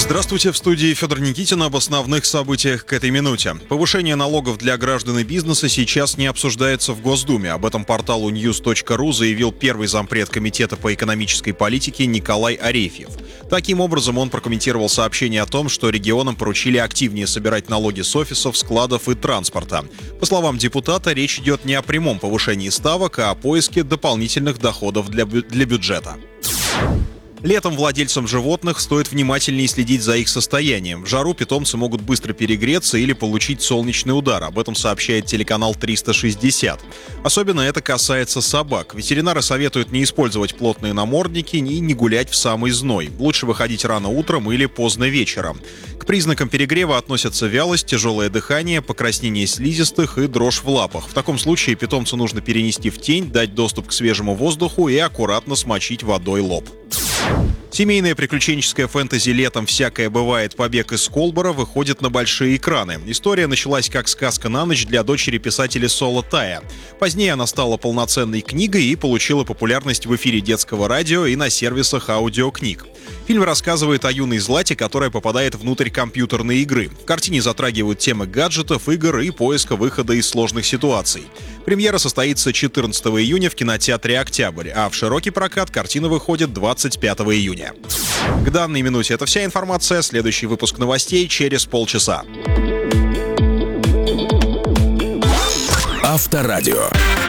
Здравствуйте, в студии Федор Никитин. Об основных событиях к этой минуте. Повышение налогов для граждан и бизнеса сейчас не обсуждается в Госдуме. Об этом порталу news.ru заявил первый зампред Комитета по экономической политике Николай Арефьев. Таким образом, он прокомментировал сообщение о том, что регионам поручили активнее собирать налоги с офисов, складов и транспорта. По словам депутата, речь идет не о прямом повышении ставок, а о поиске дополнительных доходов для бюджета. Летом владельцам животных стоит внимательнее следить за их состоянием. В жару питомцы могут быстро перегреться или получить солнечный удар. Об этом сообщает телеканал 360. Особенно это касается собак. Ветеринары советуют не использовать плотные намордники и не гулять в самый зной. Лучше выходить рано утром или поздно вечером. К признакам перегрева относятся вялость, тяжелое дыхание, покраснение слизистых и дрожь в лапах. В таком случае питомцу нужно перенести в тень, дать доступ к свежему воздуху и аккуратно смочить водой лоб. Семейное приключенческое фэнтези «Летом всякое бывает. Побег из Колбора» выходит на большие экраны. История началась как сказка на ночь для дочери писателя Соло Тая. Позднее она стала полноценной книгой и получила популярность в эфире детского радио и на сервисах аудиокниг. Фильм рассказывает о юной Злате, которая попадает внутрь компьютерной игры. В картине затрагивают темы гаджетов, игр и поиска выхода из сложных ситуаций. Премьера состоится 14 июня в кинотеатре «Октябрь», а в широкий прокат картина выходит 25 июня. К данной минуте это вся информация. Следующий выпуск новостей через полчаса. Авторадио.